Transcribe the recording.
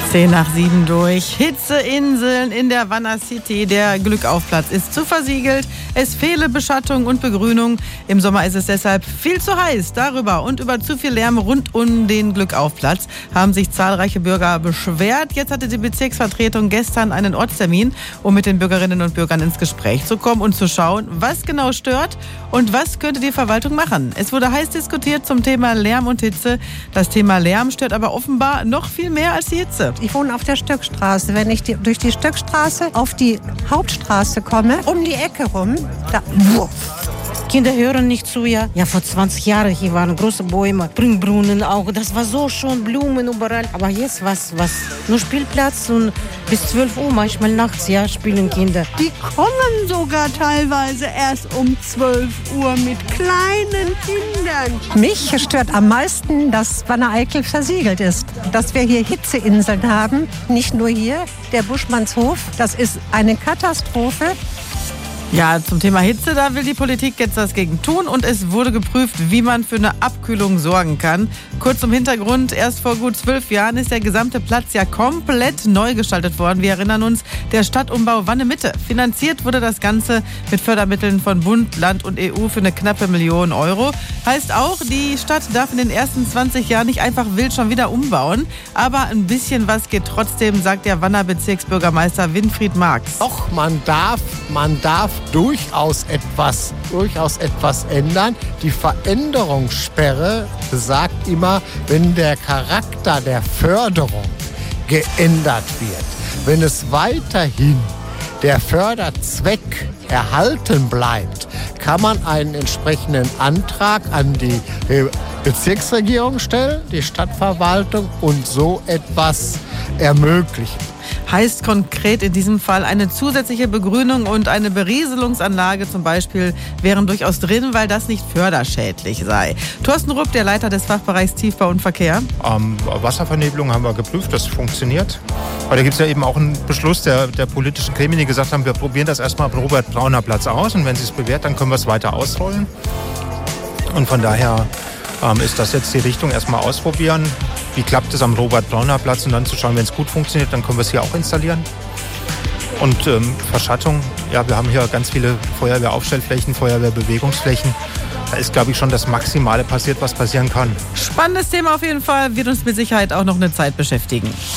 10:07 durch. Hitzeinseln in der Vanna City. Der Glückaufplatz ist zu versiegelt. Es fehle Beschattung und Begrünung. Im Sommer ist es deshalb viel zu heiß. Darüber und über zu viel Lärm rund um den Glückaufplatz haben sich zahlreiche Bürger beschwert. Jetzt hatte die Bezirksvertretung gestern einen Ortstermin, um mit den Bürgerinnen und Bürgern ins Gespräch zu kommen und zu schauen, was genau stört und was könnte die Verwaltung machen. Es wurde heiß diskutiert zum Thema Lärm und Hitze. Das Thema Lärm stört aber offenbar noch viel mehr als die Hitze. Ich wohne auf der Stöckstraße. Wenn ich durch die Stöckstraße auf die Hauptstraße komme, um die Ecke rum, da... Kinder hören nicht zu, ja. Ja, vor 20 Jahren, hier waren große Bäume, Springbrunnen auch. Das war so schön, Blumen überall. Aber jetzt was? Nur Spielplatz und bis 12 Uhr, manchmal nachts, ja, spielen Kinder. Die kommen sogar teilweise erst um 12 Uhr mit kleinen Kindern. Mich stört am meisten, dass Vanna Eickel versiegelt ist. Dass wir hier Hitzeinseln haben, nicht nur hier, der Buschmannshof, das ist eine Katastrophe. Ja, zum Thema Hitze, da will die Politik jetzt was gegen tun und es wurde geprüft, wie man für eine Abkühlung sorgen kann. Kurz zum Hintergrund, erst vor gut 12 Jahren ist der gesamte Platz ja komplett neu gestaltet worden. Wir erinnern uns, der Stadtumbau Vanne-Mitte. Finanziert wurde das Ganze mit Fördermitteln von Bund, Land und EU für eine knappe 1 Million Euro. Heißt auch, die Stadt darf in den ersten 20 Jahren nicht einfach wild schon wieder umbauen. Aber ein bisschen was geht trotzdem, sagt der Vanner Bezirksbürgermeister Winfried Marx. Doch, man darf durchaus etwas ändern. Die Veränderungssperre besagt immer, wenn der Charakter der Förderung geändert wird, wenn es weiterhin der Förderzweck erhalten bleibt, kann man einen entsprechenden Antrag an die Bezirksregierung stellen, die Stadtverwaltung, und so etwas ermöglichen. Heißt konkret in diesem Fall, eine zusätzliche Begrünung und eine Berieselungsanlage zum Beispiel wären durchaus drin, weil das nicht förderschädlich sei. Thorsten Rupp, der Leiter des Fachbereichs Tiefbau und Verkehr. Wasservernebelung haben wir geprüft, das funktioniert. Aber da gibt es ja eben auch einen Beschluss der politischen Gremien, die gesagt haben, wir probieren das erstmal am Robert-Brauner-Platz aus und wenn sie es bewährt, dann können wir es weiter ausrollen. Und von daher ist das jetzt die Richtung, erstmal ausprobieren. Wie klappt es am Robert-Brauner-Platz und dann zu schauen, wenn es gut funktioniert, dann können wir es hier auch installieren. Und Verschattung, ja, wir haben hier ganz viele Feuerwehraufstellflächen, Feuerwehrbewegungsflächen. Da ist, glaube ich, schon das Maximale passiert, was passieren kann. Spannendes Thema auf jeden Fall, wird uns mit Sicherheit auch noch eine Zeit beschäftigen.